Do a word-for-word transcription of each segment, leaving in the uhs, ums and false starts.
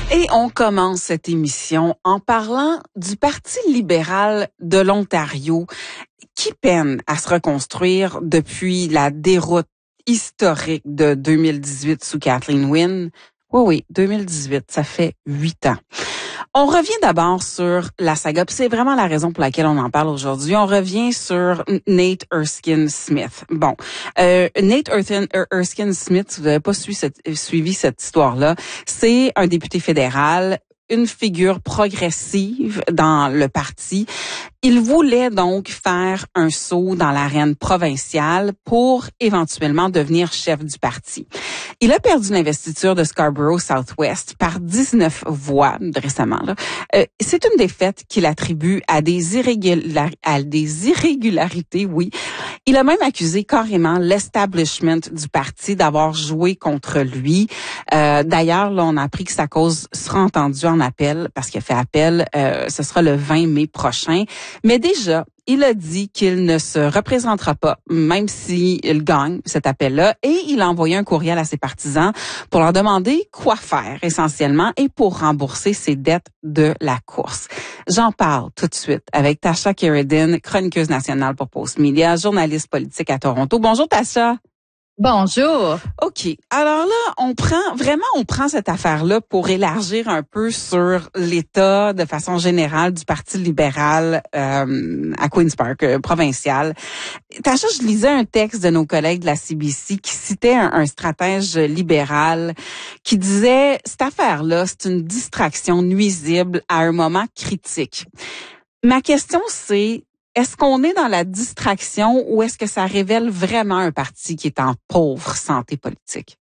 Et on commence cette émission en parlant du Parti libéral de l'Ontario qui peine à se reconstruire depuis la déroute historique de deux mille dix-huit sous Kathleen Wynne. Oui, oui, deux mille dix-huit, ça fait huit ans. On revient d'abord sur la saga, puis c'est vraiment la raison pour laquelle on en parle aujourd'hui. On revient sur Nate Erskine Smith. Bon, euh, Nate Erskine Smith, si vous n'avez pas suivi cette, suivi cette histoire-là, c'est un député fédéral, une figure progressive dans le parti. Il voulait donc faire un saut dans l'arène provinciale pour éventuellement devenir chef du parti. Il a perdu l'investiture de Scarborough Southwest par dix-neuf voix récemment. Là. Euh, c'est une défaite qu'il attribue à des, irrégular... à des irrégularités, oui. Il a même accusé carrément l'establishment du parti d'avoir joué contre lui. Euh, d'ailleurs, là, on a appris que sa cause sera entendue en appel parce qu'il a fait appel. Euh, ce sera le vingt mai prochain. Mais déjà, il a dit qu'il ne se représentera pas, même s'il gagne cet appel-là. Et il a envoyé un courriel à ses partisans pour leur demander quoi faire essentiellement et pour rembourser ses dettes de la course. J'en parle tout de suite avec Tasha Kheiriddin, chroniqueuse nationale pour Postmedia, journaliste politique à Toronto. Bonjour Tasha. Bonjour. OK. Alors là, on prend, vraiment, on prend cette affaire-là pour élargir un peu sur l'état, de façon générale, du Parti libéral euh, à Queen's Park, euh, provincial. Tasha, je lisais un texte de nos collègues de la C B C qui citait un, un stratège libéral qui disait, cette affaire-là, c'est une distraction nuisible à un moment critique. Ma question, c'est, est-ce qu'on est dans la distraction ou est-ce que ça révèle vraiment un parti qui est en pauvre santé politique?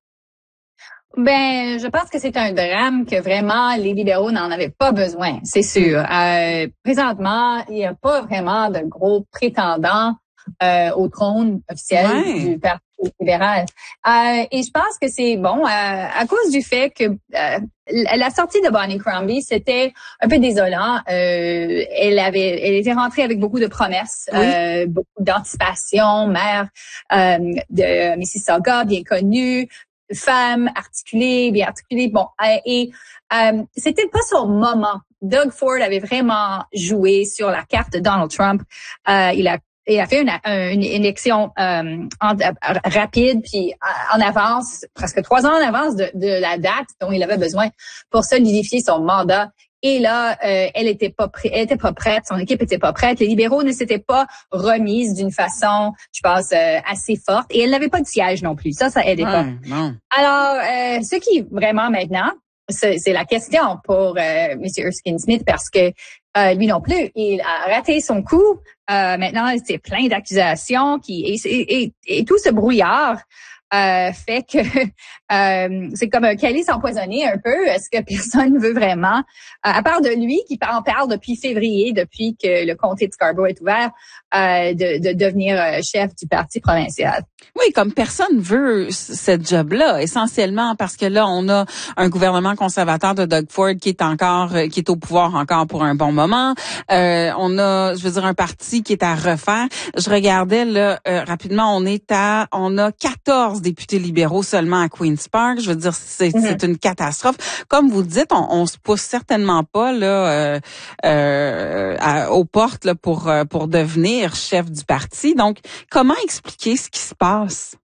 Ben, je pense que c'est un drame que vraiment les libéraux n'en avaient pas besoin, c'est sûr. Euh, présentement, il n'y a pas vraiment de gros prétendants euh, au trône officiel ouais. du Parti libéral. Euh, et je pense que c'est bon euh, à cause du fait que euh, la sortie de Bonnie Crombie, c'était un peu désolant. Euh, elle avait, elle était rentrée avec beaucoup de promesses, oui. euh, beaucoup d'anticipation, mère euh, de Mississauga, bien connue, femme articulée, bien articulée. Bon, euh, et euh, c'était pas son moment. Doug Ford avait vraiment joué sur la carte de Donald Trump. Euh, il a Il a fait une, une élection euh, en, rapide, puis en avance, presque trois ans en avance de, de la date dont il avait besoin pour solidifier son mandat. Et là, euh, elle était pas prête, elle était pas prête, son équipe était pas prête. Les libéraux ne s'étaient pas remises d'une façon, je pense, euh, assez forte. Et elle n'avait pas de siège non plus. Ça, ça aidait ouais, pas. Non. Alors, euh, ce qui vraiment maintenant, c'est, c'est la question pour euh, M. Erskine Smith parce que Euh, lui non plus, il a raté son coup. Euh, maintenant, c'est plein d'accusations qui et, et, et, et tout ce brouillard euh, fait que euh, c'est comme un calice empoisonné un peu. Est-ce que personne ne veut vraiment, euh, à part de lui qui en parle depuis février, depuis que le comté de Scarborough est ouvert, euh, de, de devenir chef du parti provincial? Oui, comme personne veut cette job-là, essentiellement parce que là, on a un gouvernement conservateur de Doug Ford qui est encore, qui est au pouvoir encore pour un bon moment. Euh, on a, je veux dire, un parti qui est à refaire. Je regardais là euh, rapidement, on est à, on a quatorze députés libéraux seulement à Queen's Park. Je veux dire, c'est, mm-hmm. c'est une catastrophe. Comme vous dites, on, on se pousse certainement pas là euh, euh, à, aux portes là pour pour devenir chef du parti. Donc, comment expliquer ce qui se passe?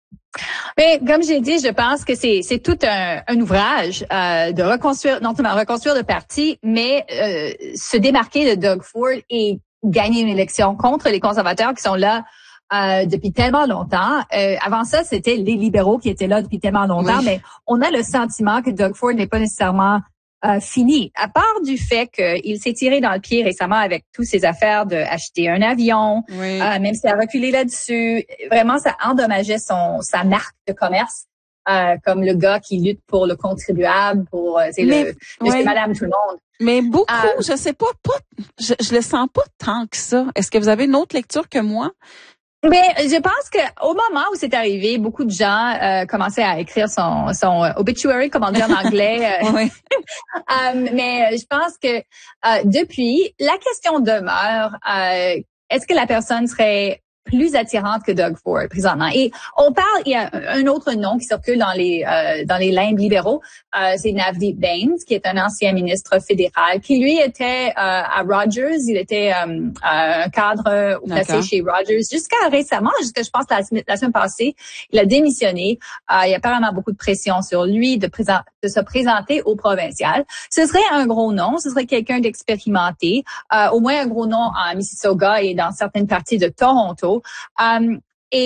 Mais comme j'ai dit, je pense que c'est c'est tout un, un ouvrage euh, de reconstruire, non seulement reconstruire le parti, mais euh, se démarquer de Doug Ford et gagner une élection contre les conservateurs qui sont là euh, depuis tellement longtemps. Euh, avant ça, c'était les libéraux qui étaient là depuis tellement longtemps, oui. Mais on a le sentiment que Doug Ford n'est pas nécessairement Euh, fini. À part du fait qu'il s'est tiré dans le pied récemment avec toutes ses affaires de acheter un avion, oui. euh, même s'il a reculé là-dessus, vraiment ça endommageait son sa marque de commerce, euh, comme le gars qui lutte pour le contribuable, pour c'est le, oui. le madame tout le monde. Mais beaucoup, euh, je sais pas, pas je, je le sens pas tant que ça. Est-ce que vous avez une autre lecture que moi? Mais je pense que au moment où c'est arrivé, beaucoup de gens euh, commençaient à écrire son son uh, obituary, comme on dit en anglais. Euh, oui. um, mais je pense que euh, depuis, la question demeure euh, est-ce que la personne serait plus attirante que Doug Ford présentement. Et on parle, il y a un autre nom qui circule dans les euh, dans les limbes libéraux, euh, c'est Navdeep Bains, qui est un ancien ministre fédéral, qui lui était euh, à Rogers, il était euh, un cadre placé chez Rogers jusqu'à récemment, jusqu'à je pense la, la semaine passée, il a démissionné. Euh, il y a apparemment beaucoup de pression sur lui de, présent, de se présenter au provincial. Ce serait un gros nom, ce serait quelqu'un d'expérimenté, euh, au moins un gros nom à Mississauga et dans certaines parties de Toronto. Um,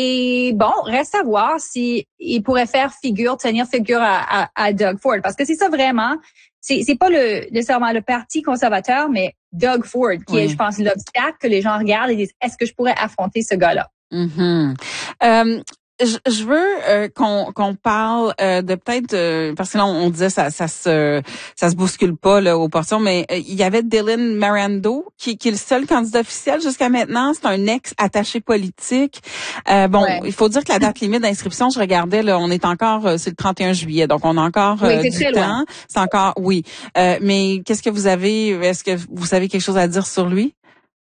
et bon, reste à voir si il pourrait faire figure, tenir figure à, à, à Doug Ford, parce que c'est ça vraiment. C'est, c'est pas le nécessairement le Parti conservateur, mais Doug Ford qui oui. est, je pense, l'obstacle que les gens regardent et disent est-ce que je pourrais affronter ce gars-là? Mm-hmm. Um... Je, je veux euh, qu'on qu'on parle euh, de peut-être euh, parce que là on, on disait ça ça se ça se bouscule pas là aux portions, mais euh, il y avait Dylan Miranda qui, qui est le seul candidat officiel jusqu'à maintenant. C'est un ex attaché politique. Euh, bon, ouais. Il faut dire que la date limite d'inscription, je regardais là, on est encore euh, c'est le trente et un juillet, donc on a encore euh, oui, du temps. C'est encore oui. Euh, mais qu'est-ce que vous avez Est-ce que vous savez quelque chose à dire sur lui?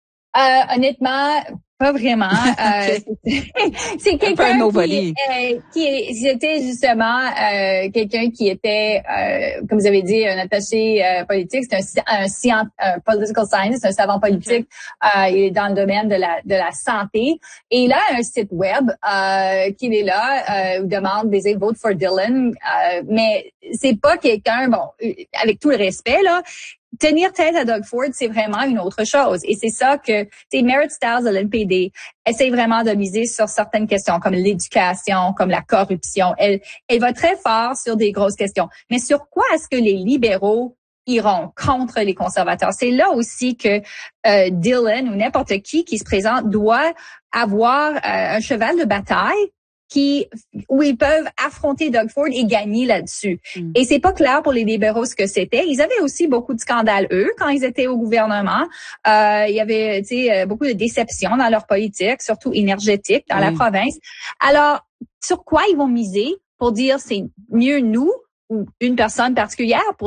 Euh, honnêtement. Pas vraiment. Euh, c'est quelqu'un qui, euh, qui était justement euh, quelqu'un qui était, euh, comme vous avez dit, un attaché euh, politique. C'est un, un, un, un political scientist, un savant politique. Euh, il est dans le domaine de la de la santé. Et il a un site web euh, qui est là, euh, où demande des vote for Dylan. Euh, mais c'est pas quelqu'un, bon, avec tout le respect là. Tenir tête à Doug Ford, c'est vraiment une autre chose. Et c'est ça que, tu Merit Stiles de l'N P D essaie vraiment de miser sur certaines questions comme l'éducation, comme la corruption. Elle, elle va très fort sur des grosses questions. Mais sur quoi est-ce que les libéraux iront contre les conservateurs? C'est là aussi que euh, Dylan ou n'importe qui qui se présente doit avoir euh, un cheval de bataille qui où ils peuvent affronter Doug Ford et gagner là-dessus. Mm. Et c'est pas clair pour les libéraux ce que c'était. Ils avaient aussi beaucoup de scandales, eux, quand ils étaient au gouvernement. Euh, il y avait, tu sais, beaucoup de déceptions dans leur politique, surtout énergétique, dans mm. la province. Alors, sur quoi ils vont miser pour dire c'est mieux nous ou une personne particulière pour